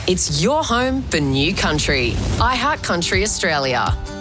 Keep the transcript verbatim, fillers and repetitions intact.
It's your home for new country. iHeart Country Australia.